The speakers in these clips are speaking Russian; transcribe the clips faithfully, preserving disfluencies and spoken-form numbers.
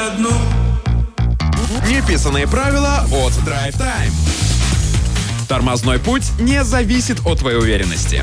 одну. Неписанные правила от Drive Time. Тормозной путь не зависит от твоей уверенности.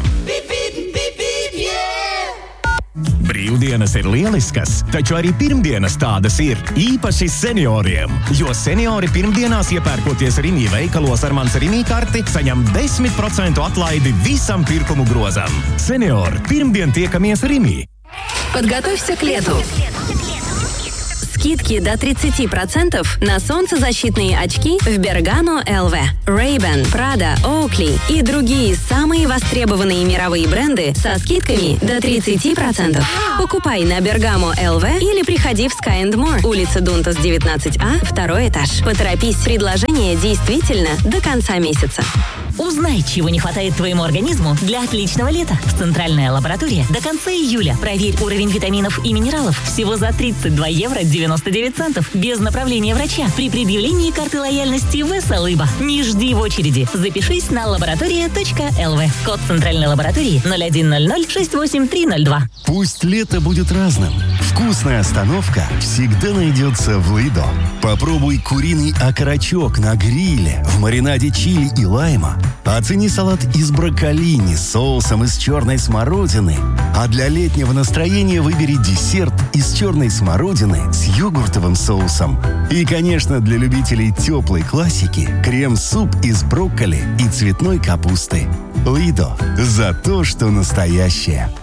Brīvdienas ir lieliskas, taču arī pirmdienas tādas ir, īpaši senioriem. Jo seniori pirmdienās iepērkoties Rimi veikalos ar mans Rimi karti, saņem desmit procentu atlaidi visam pirkumu grozam. Seniori, pirmdien tiekamies Rimi. Подготовься к лету. Скидки до тридцать процентов на солнцезащитные очки в Bergamo эл ви. Ray-Ban, Prada, Oakley и другие самые востребованные мировые бренды со скидками до тридцать процентов. Покупай на Bergamo эл ви или приходи в Sky and More, улица Дунтас, девятнадцать А, второй этаж. Поторопись, предложение действительно до конца месяца. Узнай, чего не хватает твоему организму для отличного лета. В Центральная лаборатория до конца июля. Проверь уровень витаминов и минералов всего за тридцать два евро девяносто девять центов без направления врача при предъявлении карты лояльности Веселыба. Не жди в очереди. Запишись на лаборатория точка эл ви. Код Центральной лаборатории ноль один ноль ноль шесть восемь три ноль два. Пусть лето будет разным. Вкусная остановка всегда найдется в Лидо. Попробуй куриный окорочок на гриле в маринаде чили и лайма. Оцени салат из брокколини с соусом из черной смородины. А для летнего настроения выбери десерт из черной смородины с йогуртовым соусом. И, конечно, для любителей теплой классики крем-суп из брокколи и цветной капусты. Лидо. За то, что настоящее.